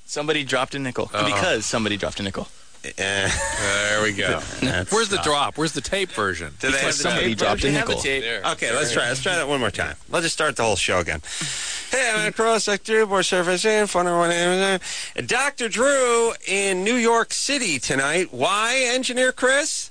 Somebody dropped a nickel. Because somebody dropped a nickel. There we go. Where's the drop? Where's the tape version? Do they have the Somebody tape dropped a version? nickel. Okay, let's try that one more time. Let's just start the whole show again. Hey, I'm across Drew, board surface, and Dr. Drew in New York City tonight. Why, Engineer Chris?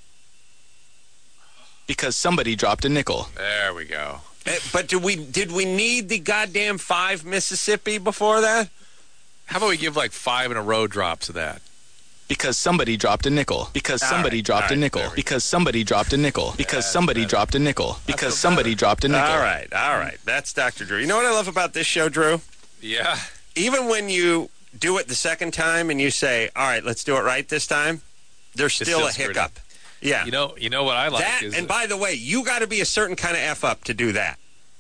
Because somebody dropped a nickel. There we go. But did we need the goddamn 5 Mississippi before that? How about we give like 5 in a row drops of that? Because somebody dropped a nickel. Because somebody dropped a nickel. Because somebody dropped a nickel. Because somebody dropped a nickel. Because somebody dropped a nickel. All right. That's Dr. Drew. You know what I love about this show, Drew? Yeah. Even when you do it the second time and you say, all right, let's do it right this time, there's still a hiccup. Yeah. You know what I like that, is... and by the way, you got to be a certain kind of F-up to do that.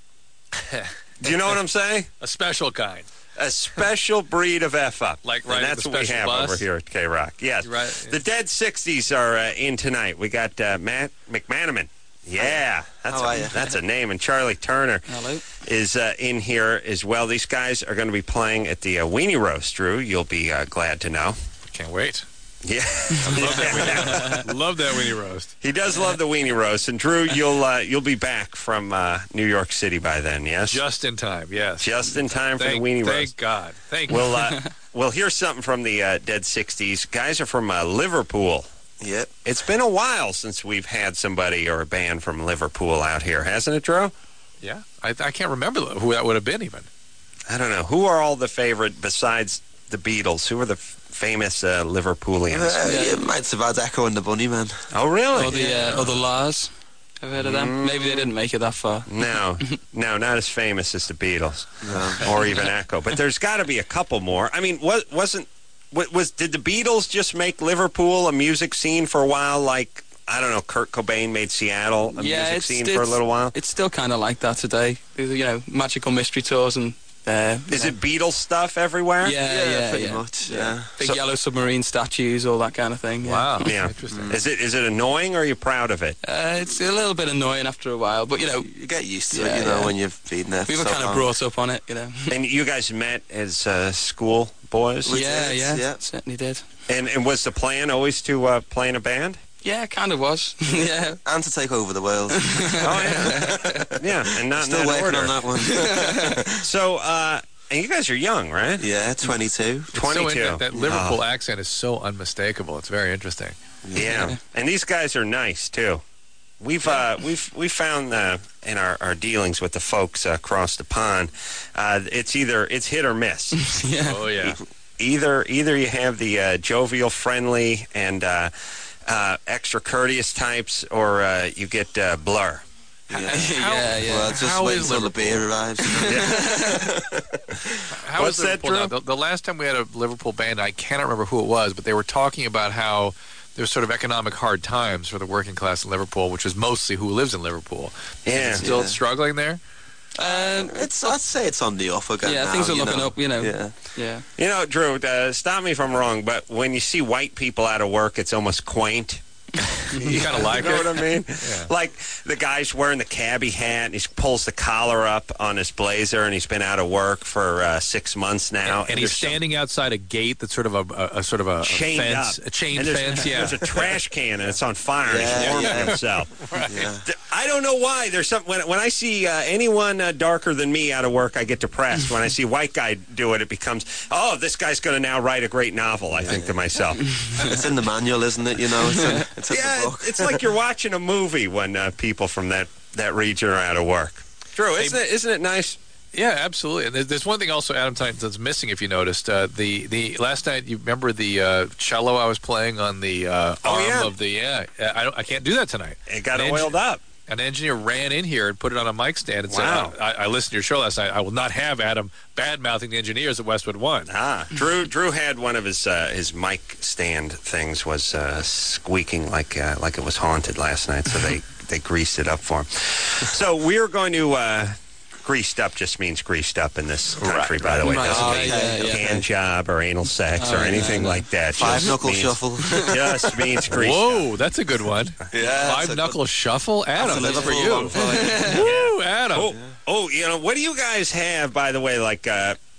Do you know what I'm saying? A special kind. A special breed of F-up. Like and that's the what we have bus over here at K-Rock. Yes. Right. The Dead 60s are in tonight. We got Matt McManaman. Yeah. That's a name. And Charlie Turner is in here as well. These guys are going to be playing at the Weenie Roast, Drew. You'll be glad to know. Can't wait. Yeah. Love that Weenie Roast. He does love the Weenie Roast. And Drew, you'll be back from New York City by then, yes? Just in time, yes. Just in time for the Weenie Roast. Thank God. Thank you. We'll hear something from the Dead 60s. Guys are from Liverpool. Yep. It's been a while since we've had somebody or a band from Liverpool out here, hasn't it, Drew? Yeah. I can't remember who that would have been even. I don't know. Who are all the favorite besides the Beatles? Who are the famous Liverpoolians? Might have had Echo and the Bunnymen. Oh, really? Or the Lars. I've heard of them. Maybe they didn't make it that far. No, not as famous as the Beatles, or even Echo. But there's got to be a couple more. I mean, did the Beatles just make Liverpool a music scene for a while? Like, I don't know, Kurt Cobain made Seattle a music scene for a little while. It's still kind of like that today. Magical mystery tours and. Is it Beatles stuff everywhere? Yeah, pretty much. Yeah. Big yellow submarine statues, all that kind of thing. Yeah. Wow. Yeah. Interesting. Is it annoying, or are you proud of it? It's a little bit annoying after a while, but you get used to it. When you've been there. We were kind of brought up on it, And you guys met as school boys? Yeah, certainly did. And was the plan always to play in a band? Yeah, it kind of was. Yeah. And to take over the world. Yeah, and not still working order. on that one. So, and you guys are young, right? Yeah, 22. 22. That Liverpool accent is so unmistakable. It's very interesting. Yeah, and these guys are nice too. We found in our dealings with the folks across the pond, it's hit or miss. Yeah. Oh yeah. Either you have the jovial, friendly, and extra courteous types, or you get Blur. Yeah. Well, just wait until the beer arrives. How What's is Liverpool that, Drew? now? The last time we had a Liverpool band, I cannot remember who it was, but they were talking about how there's sort of economic hard times for the working class in Liverpool, which is mostly who lives in Liverpool. Yeah. Is it still struggling there? I'd say it's on the up again. Yeah, now, things are looking up. Yeah. You know, Drew, stop me if I'm wrong, but when you see white people out of work, it's almost quaint. You kind of like you know it? what I mean? Yeah. Like the guy's wearing the cabbie hat, and he pulls the collar up on his blazer, and he's been out of work for 6 months now. And he's standing outside a gate that's sort of a chained fence, up. a chain and fence. Yeah, there's a trash can, and it's on fire, and he's warming himself. Right. Yeah. I don't know why. There's something when I see anyone darker than me out of work, I get depressed. When I see a white guy do it, it becomes, this guy's going to now write a great novel. I think to myself, it's in the manual, isn't it? It's in the book. It's like you're watching a movie when people from that region are out of work. Drew, isn't it nice? Yeah, absolutely. And there's one thing also, Adam, that's missing. If you noticed, the last night, you remember the cello I was playing on the arm of the I can't do that tonight. It got oiled up. An engineer ran in here and put it on a mic stand and Wow. said, I listened to your show last night. I will not have Adam bad-mouthing the engineers at Westwood One. Drew had one of his mic stand things was squeaking like it was haunted last night, so they greased it up for him. So we're going to... Greased up just means greased up in this country, by the way. It doesn't mean hand job or anal sex or anything like that. Five-knuckle shuffle. Just means greased up. Whoa, that's a good one. Yeah. Five-knuckle shuffle? Adam, that's for you. One for you. Woo, Adam. Oh, what do you guys have, by the way, like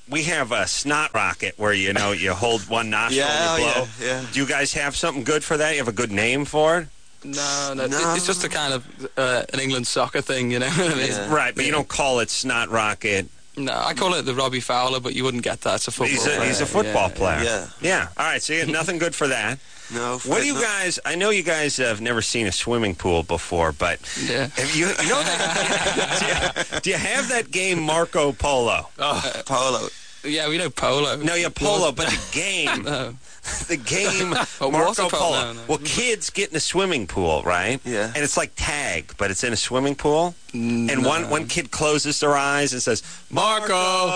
we have a snot rocket where, you hold one nostril and you blow. Yeah. Do you guys have something good for that? You have a good name for it? No. It's just a kind of an England soccer thing, you know what I mean? Yeah. Right, but you don't call it snot rocket. No, I call it the Robbie Fowler, but you wouldn't get that. It's a football player. He's a football player. Yeah. Yeah. All right, so you have nothing good for that. No. What do you guys? I know you guys have never seen a swimming pool before, but have you know that, do you have that game Marco Polo? Polo. Yeah, we know polo. No, yeah, polo, but the game. No. The game Marco Polo. No. Well, kids get in a swimming pool, right? Yeah. And it's like tag, but it's in a swimming pool. And one kid closes their eyes and says, Marco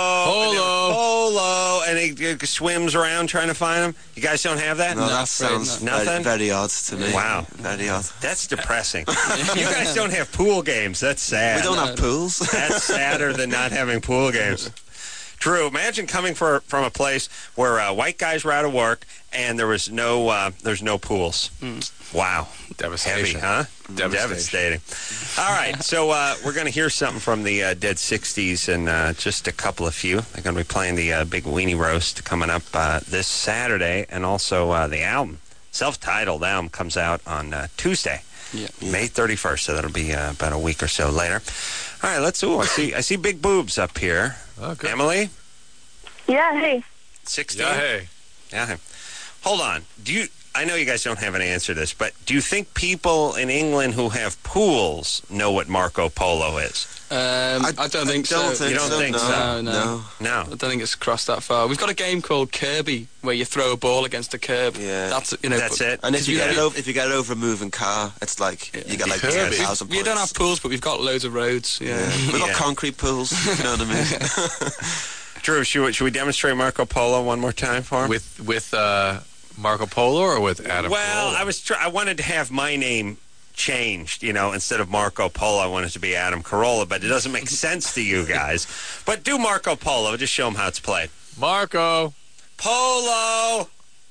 Polo. And he swims around trying to find him. You guys don't have that? No, that sounds nothing. Very odd to me. Wow. Very odd. That's depressing. You guys don't have pool games. That's sad. We don't have pools. That's sadder than not having pool games. Drew, imagine coming from a place where white guys were out of work and there's no pools. Wow. Devastation. Heavy, huh? Devastating. All right, so we're going to hear something from the Dead 60s in just a couple of few. They're going to be playing the Big Weenie Roast coming up this Saturday, and also the album, self-titled album, comes out on Tuesday, May 31st, so that'll be about a week or so later. All right, I see big boobs up here. Okay. Emily? Yeah, hey. 16? Yeah, hey. Yeah. Hold on. I know you guys don't have an answer to this, but do you think people in England who have pools know what Marco Polo is? I don't think so. You don't think so? No. I don't think it's crossed that far. We've got a game called Kirby where you throw a ball against a curb. Yeah. That's it. And if you get it over a moving car, it's like you get like 10,000 points. We don't have pools, but we've got loads of roads. Yeah. We've got concrete pools. You know what I mean? Drew, should we demonstrate Marco Polo one more time for him? With Marco Polo or with Adam? Well, Carolla? I wanted to have my name changed, instead of Marco Polo, I wanted it to be Adam Carolla, but it doesn't make sense to you guys. But do Marco Polo, just show them how it's played. Marco Polo.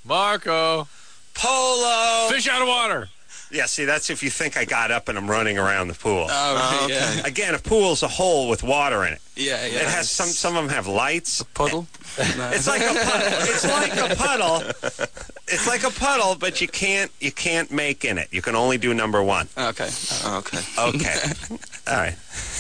Fish out of water. Yeah, see, that's if you think I got up and I'm running around the pool. Oh, okay. Yeah. Again, a pool's a hole with water in it. Yeah. It has some of them have lights. A puddle? No. It's like a puddle. It's like a puddle, but you can't make in it. You can only do number one. Okay. Okay. All right.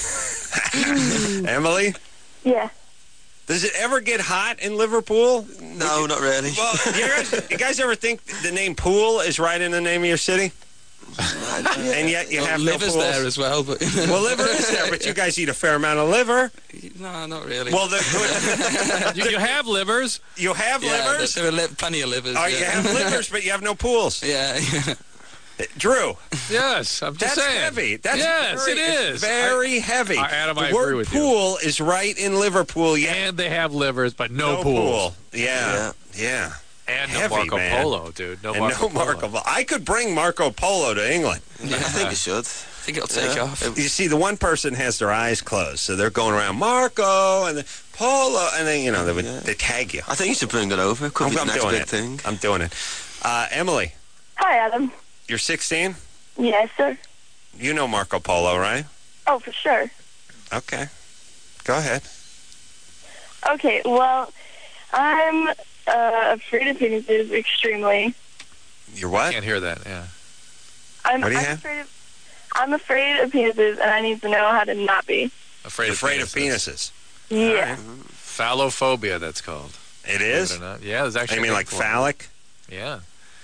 Emily? Yeah. Does it ever get hot in Liverpool? No, not really. Well, you guys ever think the name Pool is right in the name of your city? And yet you have no pools. Liver's there as well, but well, liver is there, but you guys eat a fair amount of liver. No, not really. Well, you have livers. You have livers. There are plenty of livers. Oh, you have livers, but you have no pools. Yeah. Drew. Yes, I'm just saying. Heavy. Yes, it is. Very heavy. Adam, the I word agree with pool is right in Liverpool. Yeah. And they have livers, but no pools. Pool. Yeah. And heavy, no Marco man. Polo, dude. No and Marco Marco Polo. I could bring Marco Polo to England. Yeah, I think you should. I think it'll take off. You see, the one person has their eyes closed, so they're going around Marco and then Polo, and then they tag you. I think you should bring it over. Could be the next big thing. I'm doing it. Emily. Hi, Adam. You're 16? Yes, sir. You know Marco Polo, right? Oh, for sure. Okay. Go ahead. Okay, well, I'm afraid of penises extremely. You're what? I can't hear that, yeah. I'm afraid of penises, and I need to know how to not be. Afraid of penises? Yeah. Phallophobia, that's called. It is? Yeah, there's actually... I mean, like phallic? Yeah.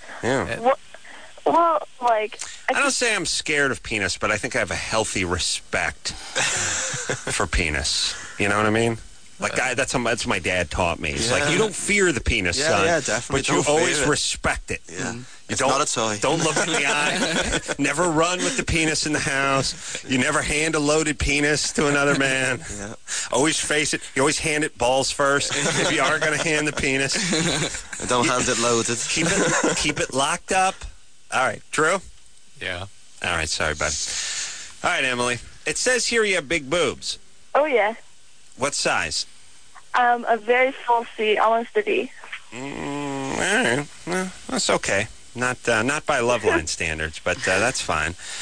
Well, like... I don't say I'm scared of penis, but I think I have a healthy respect for penis. You know what I mean? Like, that's my dad taught me. He's like, you don't fear the penis, son. Yeah, definitely. But you always respect it. Yeah. It's not a toy. Don't look in the eye. Never run with the penis in the house. You never hand a loaded penis to another man. Yeah. Always face it. You always hand it balls first if you are going to hand the penis. And don't hand it loaded. Keep it locked up. All right. Drew? Yeah. All right. Sorry, bud. All right, Emily. It says here you have big boobs. Oh, yeah. What size? A very full C, almost a D. All right. Well, that's okay. Not by Loveline standards, but that's fine.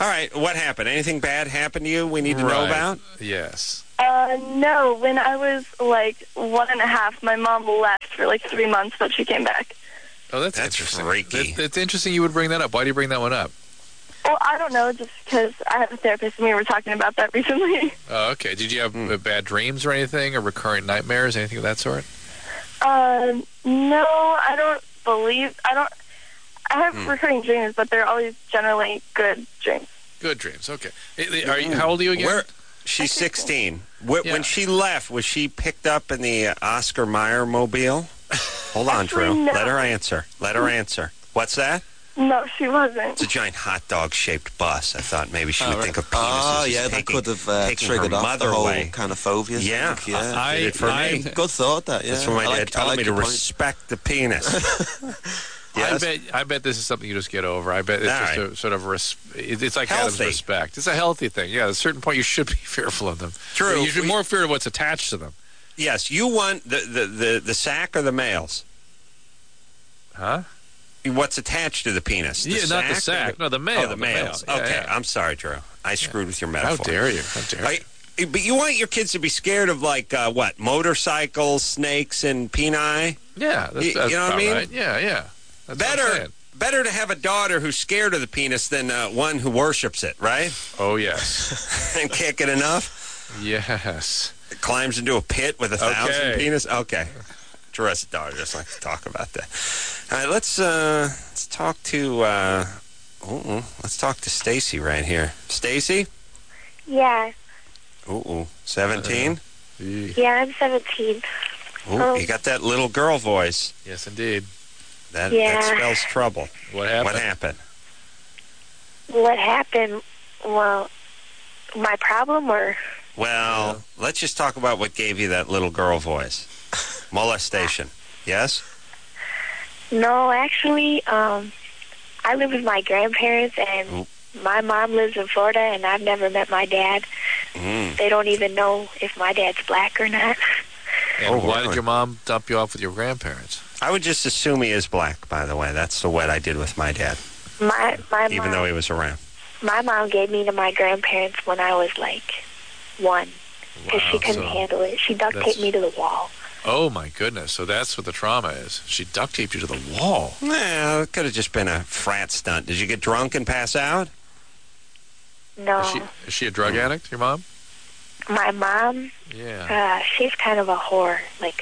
All right, what happened? Anything bad happened to you we need to know about? Yes. No. When I was, 1.5, my mom left for, 3 months, but she came back. Oh, that's interesting. Freaky. It's interesting you would bring that up. Why do you bring that one up? Well, I don't know, just because I have a therapist and we were talking about that recently. Oh, okay. Did you have bad dreams or anything, or recurrent nightmares, anything of that sort? No, I don't believe... I have recurring dreams, but they're always generally good dreams. Good dreams, okay. How old are you again? She's 16. When she left, was she picked up in the Oscar Mayer mobile? Hold on, Drew. No. Let her answer. What's that? No, she wasn't. It's a giant hot dog-shaped bus. I thought maybe she would think of penises. Oh, yeah, that could have triggered off the whole kind of phobia. Yeah, yeah. Did it for me. Good thought, that, yeah. That's what my dad told me to respect the penis. Yes? I bet this is something you just get over. I bet it's just a sort of it's like Adam's respect. It's a healthy thing. Yeah, at a certain point you should be fearful of them. True. You should be more fear of what's attached to them. Yes, you want the sack or the males? Huh? What's attached to the penis? Not the sack. No, the male. Oh, the males. Male. Okay, yeah. I'm sorry, Drew. I screwed with your metaphor. How dare you? How dare you? But you want your kids to be scared of, what? Motorcycles, snakes, and peni? Yeah. That's you know what I mean? Right. Yeah. That's better to have a daughter who's scared of the penis than one who worships it, right? Oh, yes. And can't get enough? Yes. It climbs into a pit with 1,000 penis? Okay. Teresa daughter just likes to talk about that. All right, let's talk to let's talk to Stacy right here. Stacy? Yeah. 17? Yeah, I'm 17. You got that little girl voice. Yes, indeed. That spells trouble. What happened? What happened? Well, my problem, or? Well, let's just talk about what gave you that little girl voice. Molestation. Yes? No, actually, I live with my grandparents, and my mom lives in Florida, and I've never met my dad. They don't even know if my dad's black or not. And why did your mom dump you off with your grandparents? I would just assume he is black, by the way. That's what I did with my dad. My even mom, though he was around. My mom gave me to my grandparents when I was 1, because she couldn't handle it. She duct taped me to the wall. Oh, my goodness. So that's what the trauma is. She duct taped you to the wall. Well, it could have just been a frat stunt. Did you get drunk and pass out? No. Is she a drug addict, your mom? My mom? Yeah. She's kind of a whore.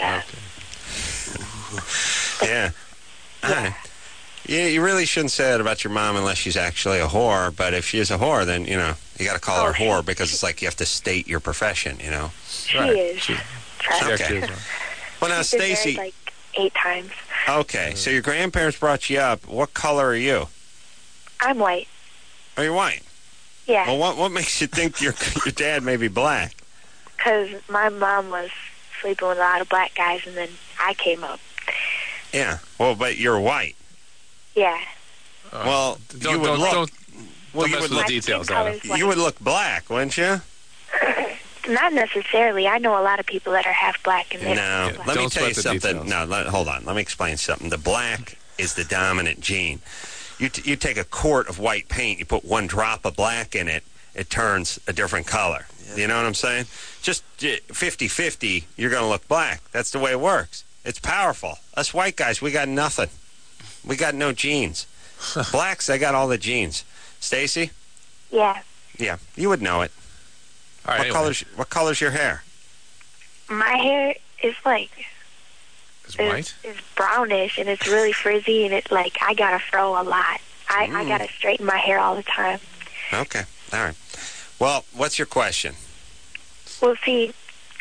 Yeah. Yeah, you really shouldn't say that about your mom unless she's actually a whore. But if she's a whore, then, you got to call her whore because it's like you have to state your profession, She is. Okay. Well, now, Stacy. Married 8 times. Okay, so your grandparents brought you up. What color are you? I'm white. Oh, you're white? Yeah. Well, what makes you think your dad may be black? Because my mom was sleeping with a lot of black guys, and then I came up. Yeah. Well, but you're white. Yeah. Well, don't mess with the details, Adam. You would look black, wouldn't you? Not necessarily. I know a lot of people that are half black. And no, let me tell you something. No, hold on. Let me explain something. The black is the dominant gene. You take a quart of white paint, you put 1 drop of black in it, it turns a different color. Yeah. You know what I'm saying? Just 50-50, you're going to look black. That's the way it works. It's powerful. Us white guys, we got nothing. We got no genes. Blacks, they got all the genes. Stacy? Yeah. Yeah, you would know it. All right, what color's your hair? My hair is It's white? It's brownish, and it's really frizzy, and it's I got to fro a lot. I got to straighten my hair all the time. Okay. All right. Well, what's your question? Well, see,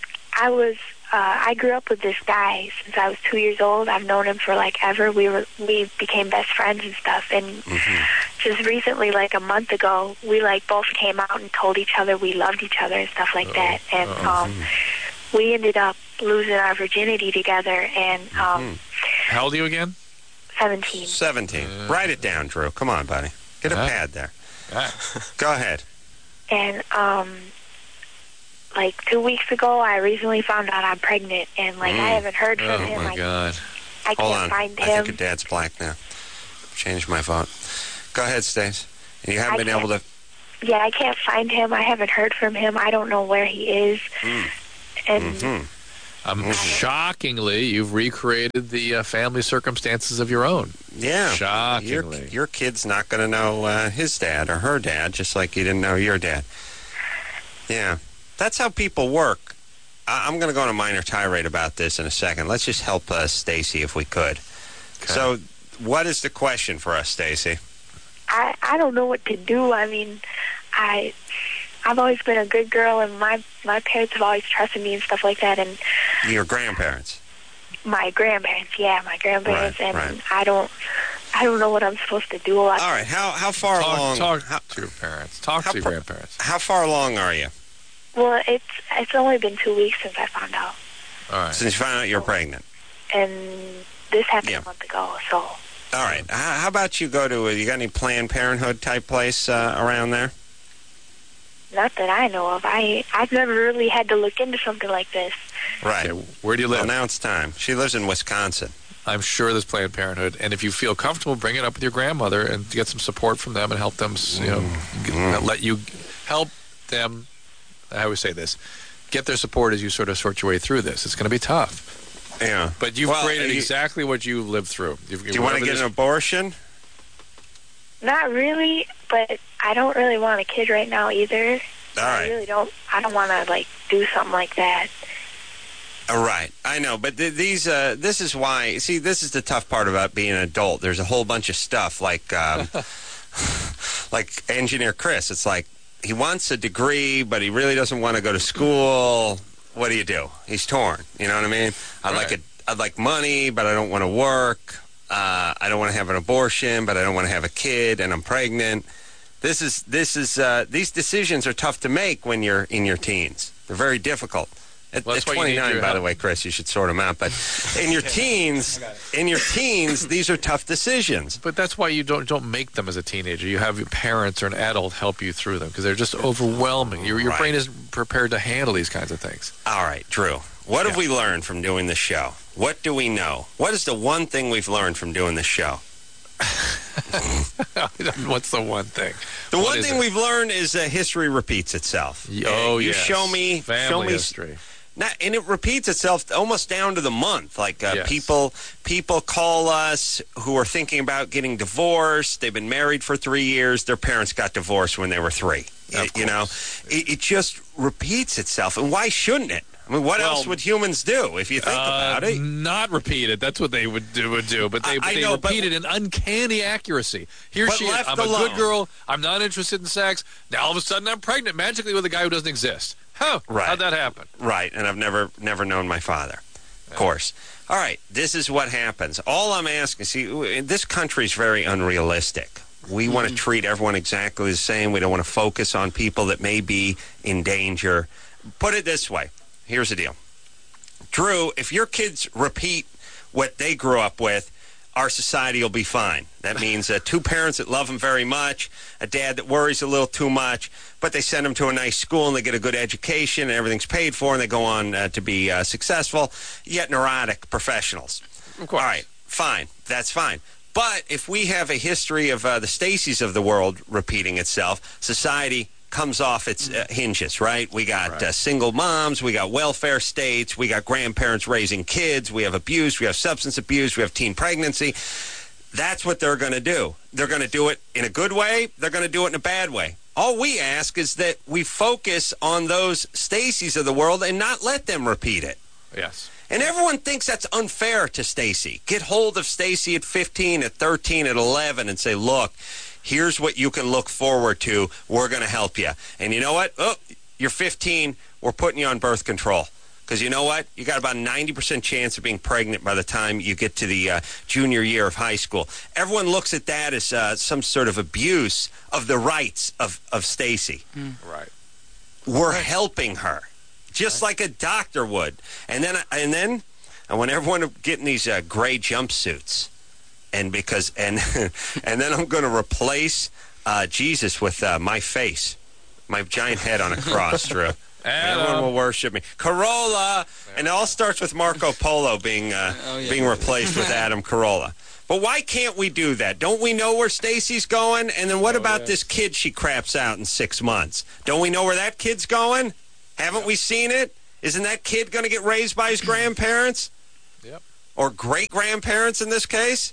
I grew up with this guy since I was 2 years old. I've known him for ever. We became best friends and stuff. And just recently, a month ago, we both came out and told each other we loved each other and stuff like that. And we ended up losing our virginity together. And how old are you again? 17. 17. Write it down, Drew. Come on, buddy. Get a pad there. Go ahead. And 2 weeks ago, I recently found out I'm pregnant, and I haven't heard from him. Oh my God! I can't find him. I think your dad's black now. Change my vote. Go ahead, Stace. And you haven't been able to. yeah, I can't find him. I haven't heard from him. I don't know where he is. And shockingly, you've recreated the family circumstances of your own. Yeah. Shockingly. Your kid's not going to know his dad or her dad, just like you didn't know your dad. Yeah. That's how people work. I'm going to go on a minor tirade about this in a second. Let's just help Stacy if we could. Okay. So, what is the question for us, Stacy? I don't know what to do. I mean, I've always been a good girl, and my parents have always trusted me and stuff like that. And your grandparents? My grandparents, yeah, my grandparents, right, and I don't know what I'm supposed to do. All right, how far along? Talk to your parents. Talk to your grandparents. How far along are you? Well, it's only been 2 weeks since I found out. All right. Since you found out you're pregnant. And this happened a month ago, so. All right. How about you go to, you got any Planned Parenthood type place around there? Not that I know of. I've never really had to look into something like this. Right. Okay, where do you live? Well, now it's time. She lives in Wisconsin. I'm sure there's Planned Parenthood, and if you feel comfortable, bring it up with your grandmother and get some support from them and help them, let you help them, I always say this, get their support as you sort your way through this. It's going to be tough. Yeah. But you've created exactly what you lived through. Do you want to get an abortion? Not really, but I don't really want a kid right now either. All right. I really don't. I don't want to, do something like that. All right. I know, but this is why, see, this is the tough part about being an adult. There's a whole bunch of stuff like Engineer Chris. It's like he wants a degree, but he really doesn't want to go to school. What do? He's torn. You know what I mean? I'd like money, but I don't want to work. I don't want to have an abortion, but I don't want to have a kid, and I'm pregnant. These decisions are tough to make when you're in your teens. They're very difficult. At 29, by the way, Chris, you should sort them out. But in your teens, these are tough decisions. But that's why you don't make them as a teenager. You have your parents or an adult help you through them because they're just overwhelming. Your brain isn't prepared to handle these kinds of things. All right, Drew. What have we learned from doing this show? What do we know? What is the one thing we've learned from doing this show? What's the one thing? The one thing we've learned is history repeats itself. Oh, yes. Show me history. And it repeats itself almost down to the month. People call us who are thinking about getting divorced. They've been married for 3 years. Their parents got divorced when they were 3. It just repeats itself. And why shouldn't it? I mean, what else would humans do if you think about it? Not repeat it. That's what they would do. But they repeat it in uncanny accuracy. Here she is. I'm a good girl. I'm not interested in sex. Now all of a sudden I'm pregnant magically with a guy who doesn't exist. Huh? Right. How'd that happen? Right. And I've never known my father. Of course. All right. This is what happens. All I'm asking, see, this country's very unrealistic. We want to treat everyone exactly the same. We don't want to focus on people that may be in danger. Put it this way. Here's the deal. Drew, if your kids repeat what they grew up with, our society will be fine. That means 2 parents that love them very much, a dad that worries a little too much, but they send them to a nice school and they get a good education and everything's paid for and they go on to be successful, yet neurotic professionals. Of course. All right, fine. That's fine. But if we have a history of the Stacys of the world repeating itself, society comes off its hinges, right? We got single moms, we got welfare states, we got grandparents raising kids, we have abuse, we have substance abuse, we have teen pregnancy. That's what they're going to do. They're going to do it in a good way, they're going to do it in a bad way. All we ask is that we focus on those Stacys of the world and not let them repeat it. Yes. And everyone thinks that's unfair to Stacy. Get hold of Stacy at 15, at 13, at 11 and say, look, here's what you can look forward to. We're going to help you. And you know what? Oh, you're 15. We're putting you on birth control. Because you know what? You got about a 90% chance of being pregnant by the time you get to the junior year of high school. Everyone looks at that as some sort of abuse of the rights of Stacy. Right. We're helping her, just like a doctor would. And then when everyone getting these gray jumpsuits, and then I'm going to replace Jesus with my face, my giant head on a cross, Drew. Everyone will worship me. Carolla! And it all starts with Marco Polo being replaced with Adam Carolla. But why can't we do that? Don't we know where Stacy's going? And then what about this kid she craps out in 6 months? Don't we know where that kid's going? Haven't we seen it? Isn't that kid going to get raised by his grandparents? Yep. Or great-grandparents in this case?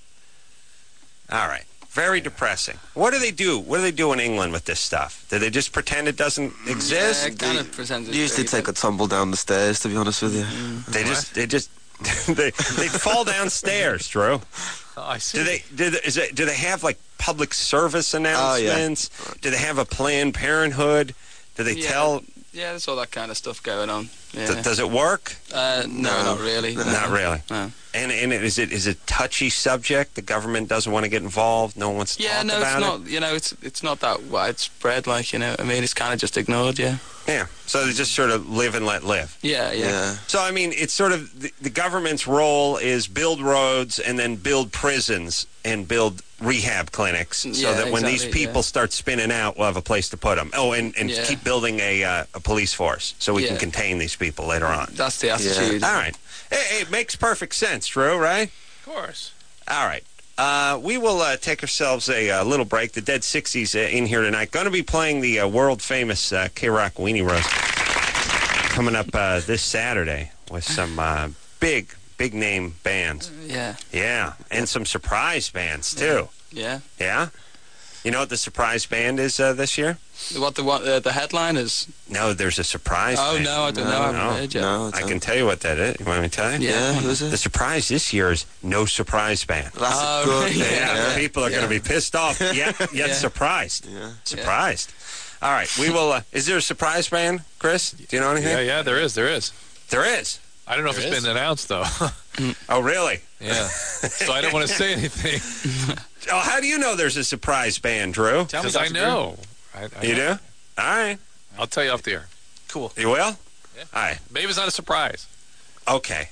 All right. Very depressing. What do they do? What do they do in England with this stuff? Do they just pretend it doesn't exist? Yeah, it kind of presents it. Usually take a tumble down the stairs, to be honest with you. They just they fall downstairs, Drew. Oh, I see. Do they have like public service announcements? Oh, yeah. Do they have a Planned Parenthood? Do they tell? Yeah, there's all that kind of stuff going on. Yeah. Does it work? No, not really. Not really. No. And is it a touchy subject? The government doesn't want to get involved. No one wants to talk about it. Yeah, no, it's not. You know, it's not that widespread. Like, you know, I mean, it's kind of just ignored. Yeah. Yeah. So they just sort of live and let live. Yeah. So I mean, it's sort of the government's role is build roads and then build prisons and build rehab clinics, so that when these people start spinning out, we'll have a place to put them. Oh, and keep building a police force so we can contain these people later on. That's the attitude. All right. Hey, it makes perfect sense, Drew, right? Of course. All right. We will take ourselves a little break. The Dead 60s in here tonight. Going to be playing the world-famous K-Rock Weenie Roast coming up this Saturday with some big-name bands. Yeah, and some surprise bands, too. Yeah. Yeah? You know what the surprise band is this year? What the headline is? No, there's a surprise band. No, I don't know. I haven't heard yet. No, I can tell you what that is. You want me to tell you? Yeah. Who is it? The surprise this year is No Surprise Band. That's good. Yeah, people are going to be pissed off, yet surprised. Yeah. Surprised. All right, we will... is there a surprise band, Chris? Do you know anything? Yeah, there is. There is? I don't know if it's been announced, though. Oh, really? Yeah. So I don't want to say anything. Oh, how do you know there's a surprise band, Drew? Because I know. You do? All right. I'll tell you off the air. Cool. You will? Yeah. All right. Maybe it's not a surprise. Okay.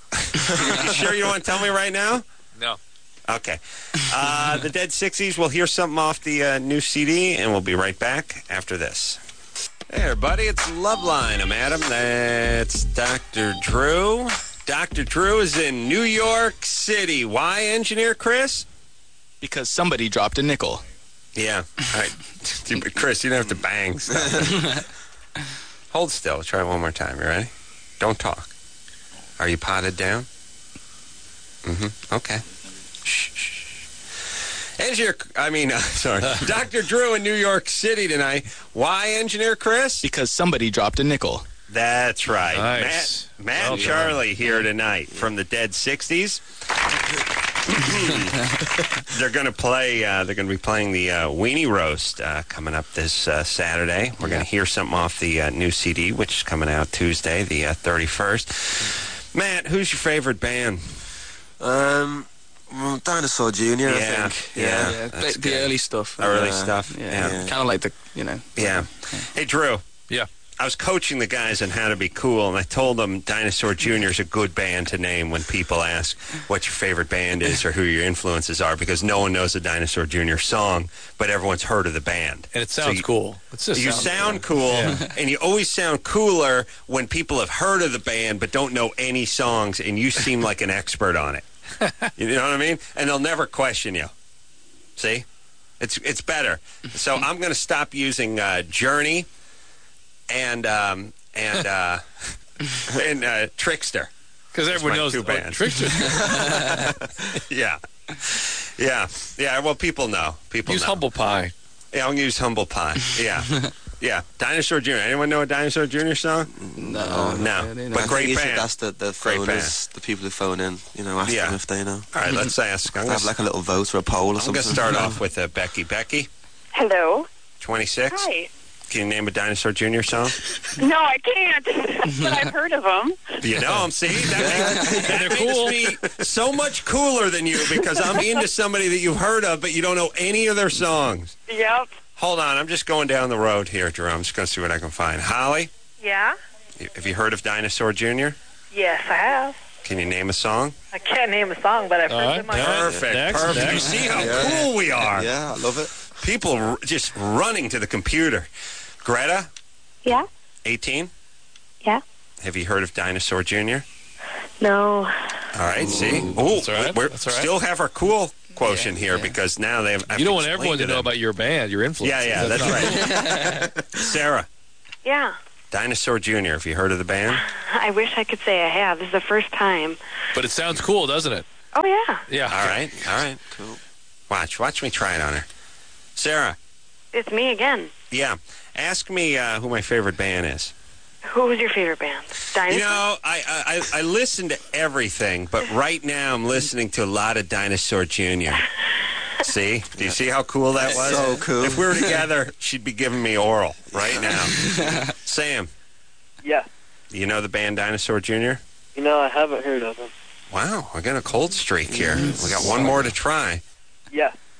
You sure you don't want to tell me right now? No. Okay. The Dead 60s, we'll hear something off the new CD, and we'll be right back after this. Hey, everybody, it's Loveline. I'm Adam. That's Dr. Drew. Dr. Drew is in New York City. Why, Engineer Chris? Because somebody dropped a nickel. Yeah. All right. Chris, you don't have to bang stuff. Hold still. Try it one more time. You ready? Don't talk. Are you potted down? Mm-hmm. Okay. Shh. Dr. Drew in New York City tonight. Why, Engineer Chris? Because somebody dropped a nickel. That's right. Nice. Matt and Charlie here tonight from the Dead 60s. They're going to play. They're going to be playing the Weenie Roast coming up this Saturday. We're going to hear something off the new CD, which is coming out Tuesday, the 31st. Matt, who's your favorite band? Dinosaur Jr., I think. Yeah. The early stuff. Early stuff. Yeah. Kind of like the, you know. Yeah. Hey, Drew. Yeah. I was coaching the guys on how to be cool, and I told them Dinosaur Jr. is a good band to name when people ask what your favorite band is or who your influences are, because no one knows a Dinosaur Jr. song, but everyone's heard of the band. And it sounds cool. You sound cool, and you always sound cooler when people have heard of the band but don't know any songs, and you seem like an expert on it. You know what I mean? And they'll never question you. See? It's better. So I'm going to stop using Journey and Trickster. Because everyone knows two bands. Trickster. Yeah. Well, people know. Use Humble Pie. Yeah, I'm going to use Humble Pie. Yeah. Dinosaur Jr. Anyone know a Dinosaur Jr. song? No. But great band. That's the phoners, the people who phone in, ask them if they know. All right, let's ask. I'm have like a little vote or a poll or something. I'm going to start off with Becky. Becky? Hello. 26? Hi. Can you name a Dinosaur Jr. song? No, I can't. But I've heard of them. You know them. See? That makes me so much cooler than you, because I'm into somebody that you've heard of, but you don't know any of their songs. Yep. Hold on. I'm just going down the road here, Drew. I'm just going to see what I can find. Holly? Yeah? Have you heard of Dinosaur Jr.? Yes, I have. Can you name a song? I can't name a song, but I've heard them. Perfect. You see how cool we are? Yeah, I love it. People just running to the computer. Greta? Yeah? 18? Yeah? Have you heard of Dinosaur Jr.? No. All right, see? Oh, That's all right. we That's all right. still have our cool quotient here because now they have. You don't want everyone to know about your band, your influence. Yeah, that's right. Sarah. Yeah. Dinosaur Jr., have you heard of the band? I wish I could say I have. This is the first time. But it sounds cool, doesn't it? Oh, yeah. Yeah. All right. Cool. Watch me try it on her. Sarah. It's me again. Yeah. Ask me who my favorite band is. Who was your favorite band? Dinosaur? You know, I listen to everything, but right now I'm listening to a lot of Dinosaur Jr. See? Do you see how cool that was? So cool. If we were together, she'd be giving me oral right now. Sam. Yeah. You know the band Dinosaur Jr.? You know, I haven't heard of them. Wow, I got a cold streak here. We got one more to try. Yeah.